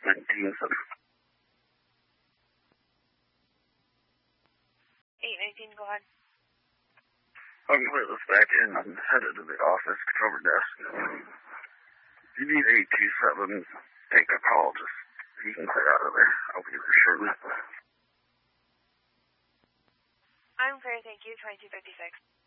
819, go ahead. I'm going to back in. I'm headed to the office to cover desk. If you need 827, take a call. Just, you can clear out of there. I'll be here shortly. I'm clear, thank you. 2256.